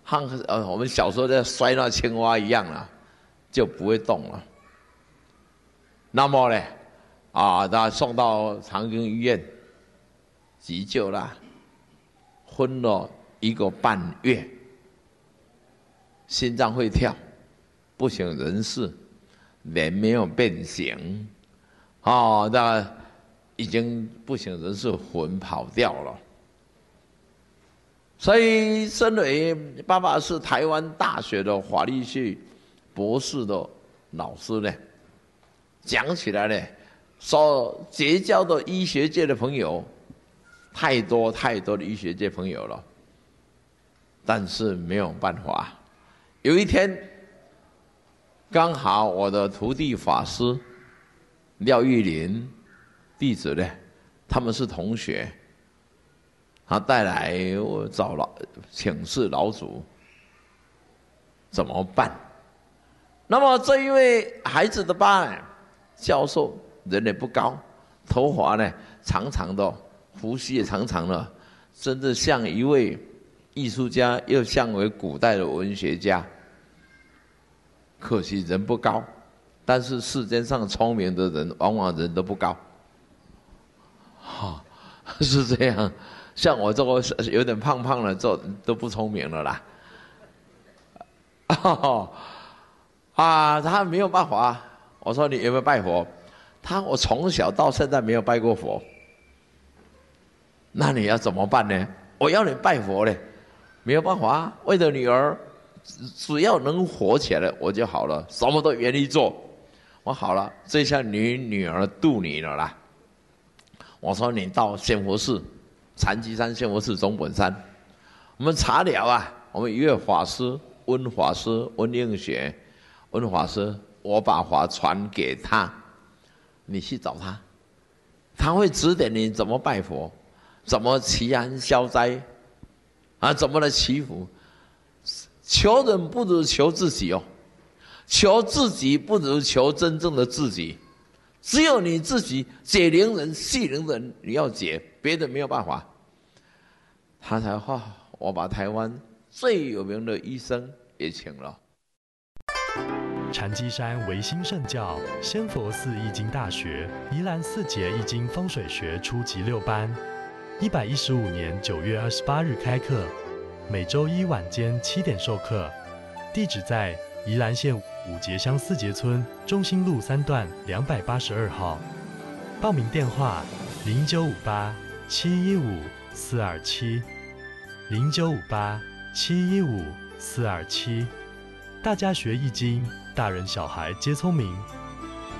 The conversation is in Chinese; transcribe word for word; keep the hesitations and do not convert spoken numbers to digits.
像呃我们小时候在摔那青蛙一样了，就不会动了。那么呢，啊，他送到长庚医院急救啦，昏了一个半月，心脏会跳，不省人事，脸没有变形，哦，那已经不省人事，魂跑掉了。所以，身为爸爸是台湾大学的法律系博士的老师呢，讲起来呢，所结交的医学界的朋友太多太多的医学界朋友了，但是没有办法。有一天，刚好我的徒弟法师廖玉林弟子呢，他们是同学。他带来我找老请示老祖怎么办？那么这一位孩子的爸呢，教授人也不高，头发呢长长的，胡须也长长的，真的像一位艺术家，又像为古代的文学家。可惜人不高，但是世间上聪明的人，往往人都不高。哈、哦，是这样。像我这个有点胖胖的，这都不聪明了啦。哦，啊，他没有办法。我说你有没有拜佛？他我从小到现在没有拜过佛。那你要怎么办呢？我要你拜佛嘞，没有办法。为了女儿，只要能活起来我就好了，什么都愿意做。我好了，这下你女儿渡你了啦。我说你到仙佛寺。禅机山仙佛寺总本山，我们查了啊，我们一位法师温法师温应学，温法师，我把法传给他，你去找他，他会指点你怎么拜佛，怎么祈安消灾，啊，怎么来祈福。求人不如求自己哦，求自己不如求真正的自己。只有你自己解铃人系铃人，你要解，别的没有办法。他才话，我把台湾最有名的医生也请了。 禅机山唯心圣教仙佛寺易经大学宜兰四节易经风水学初级六班，一百一十五年九月二十八日开课，每周一晚间七点授课，地址在宜兰县五节乡四节村中心路三段两百八十二号，报名电话零九五八七一五四二七零九五八七一五四二七。大家学易经，大人小孩皆聪明。